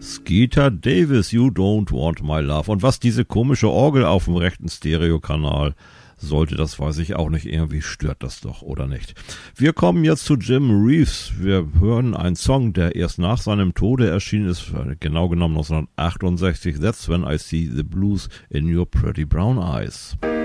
Skeeter Davis, You Don't Want My Love. Und was diese komische Orgel auf dem rechten Stereokanal sollte, das weiß ich auch nicht. Irgendwie stört das doch, oder nicht? Wir kommen jetzt zu Jim Reeves. Wir hören einen Song, der erst nach seinem Tode erschienen ist, genau genommen 1968. That's When I See the Blues in Your Pretty Brown Eyes.